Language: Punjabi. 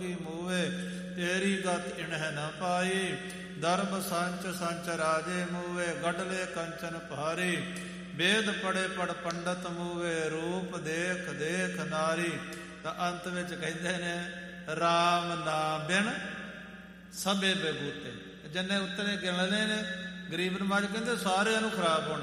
ਮੂਵੇ ਤੇਰੀ ਗਤ ਇਣਹਿ ਨ ਪਾਈ। ਧਰਮ ਸੰਚ ਸੰਚ ਰਾਜੇ ਮੂਵੇ ਗਢਲੇ ਕੰਚਨ ਭਾਰੀ। ਵੇਦ ਪੜੇ ਪੜ ਪੰਡਤ ਮੂਵੇ ਰੂਪ ਦੇਖ ਦੇਖ ਨਾਰੀ। ਤਾਂ ਅੰਤ ਵਿੱਚ ਕਹਿੰਦੇ ਨੇ ਰਾਮ ਨਾਮ ਬਿਨ ਸਭੇ ਬੇਗੂਤੇ। ਜਿੰਨੇ ਉੱਤਰੇ ਗਿਣਲੇ ਨੇ ਗਰੀਬ ਨਵਾਜ ਕਹਿੰਦੇ ਸਾਰਿਆਂ ਨੂੰ ਖਰਾਬ ਹੋਣਾ।